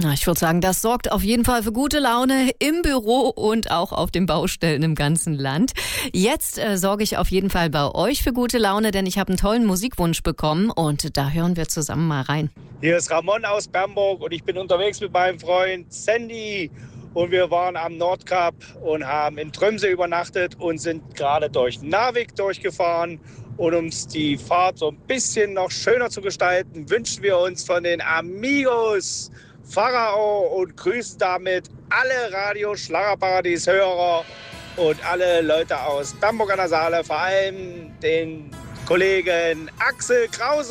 Na, ich würde sagen, das sorgt auf jeden Fall für gute Laune im Büro und auch auf den Baustellen im ganzen Land. Jetzt sorge ich auf jeden Fall bei euch für gute Laune, denn ich habe einen tollen Musikwunsch bekommen und da hören wir zusammen mal rein. Hier ist Ramon aus Bernburg und ich bin unterwegs mit meinem Freund Sandy. Und wir waren am Nordkap und haben in Tromsø übernachtet und sind gerade durch Narvik durchgefahren. Und um die Fahrt so ein bisschen noch schöner zu gestalten, wünschen wir uns von den Amigos Pharao und grüßen damit alle Radio Schlagerparadies-Hörer und alle Leute aus Bernburg an der Saale, vor allem den Kollegen Axel Krause.